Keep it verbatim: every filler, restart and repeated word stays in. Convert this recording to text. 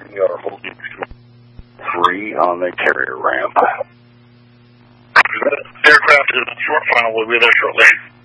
We are holding three on the carrier ramp. The aircraft is in short final. We'll be there shortly.